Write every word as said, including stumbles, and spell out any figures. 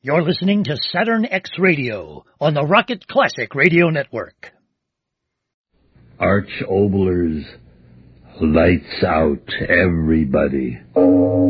You're listening to Saturn X Radio on the Rocket Classic Radio Network. Arch Oboler's Lights Out, Everybody.